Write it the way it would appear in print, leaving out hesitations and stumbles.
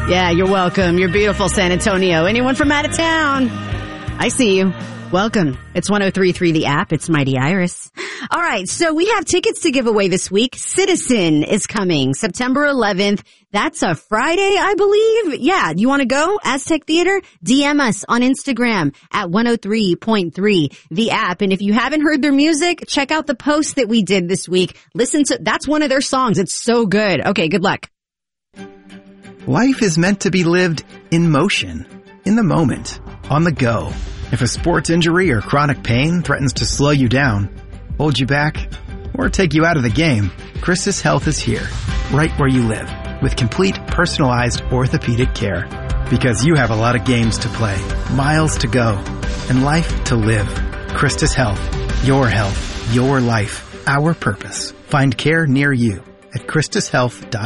Yeah, you're welcome. You're beautiful, San Antonio. Anyone from out of town? I see you. Welcome. It's 103.3 The App. It's Mighty Iris. All right, so we have tickets to give away this week. Citizen is coming September 11th. That's a Friday, I believe. Yeah, you want to go? Aztec Theater? DM us on Instagram at 103.3 The App. And if you haven't heard their music, check out the post that we did this week. Listen to, that's one of their songs. It's so good. Okay, good luck. Life is meant to be lived in motion, in the moment, on the go. If a sports injury or chronic pain threatens to slow you down, hold you back, or take you out of the game, Christus Health is here, right where you live, with complete personalized orthopedic care. Because you have a lot of games to play, miles to go, and life to live. Christus Health, your life, our purpose. Find care near you at ChristusHealth.com.